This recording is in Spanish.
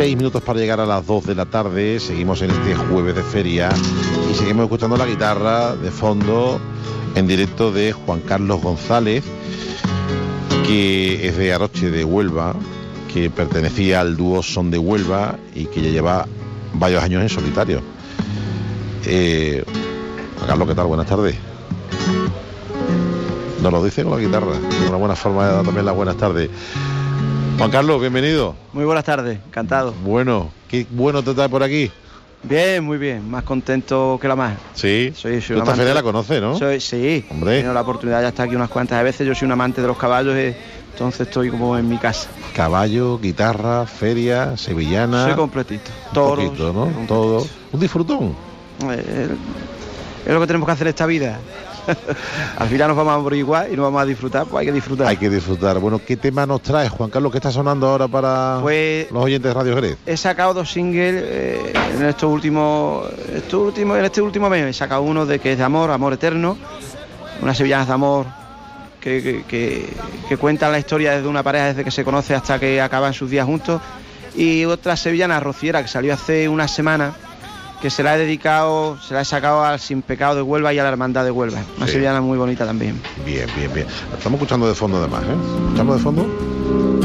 6 minutos para llegar a las 2 de la tarde. Seguimos en este jueves de feria y seguimos escuchando la guitarra de fondo en directo de Juan Carlos González, que es de Aroche de Huelva, que pertenecía al dúo Son de Huelva y que ya lleva varios años en solitario. Juan Carlos, ¿qué tal? Buenas tardes. Nos lo dice con la guitarra, una buena forma de dar también las buenas tardes. Juan Carlos, bienvenido. Muy buenas tardes, encantado. Bueno, qué bueno te trae por aquí. Bien, muy bien, más contento que la más. Sí, soy tú esta feria la conoces, ¿no? Sí, hombre. He tenido la oportunidad ya estar aquí unas cuantas veces. Yo soy un amante de los caballos, entonces estoy como en mi casa. Caballo, guitarra, feria, sevillana. Soy completito. Toros. Un poquito, ¿no? Todo. Un disfrutón. Es lo que tenemos que hacer en esta vida. Al final nos vamos a morir igual y nos vamos a disfrutar, pues hay que disfrutar. Hay que disfrutar. Bueno, ¿qué tema nos traes, Juan Carlos? ¿Qué está sonando ahora para pues, los oyentes de Radio Jerez? He sacado 2 singles en este último mes. He sacado uno de que es de amor eterno, unas sevillanas de amor que cuentan la historia desde una pareja desde que se conoce hasta que acaban sus días juntos, y otra sevillana rociera que salió hace una semana, que se la he sacado al Sin Pecado de Huelva y a la Hermandad de Huelva. Una sevillana muy bonita también. Bien. Estamos escuchando de fondo además, ¿eh? ¿Escuchamos de fondo?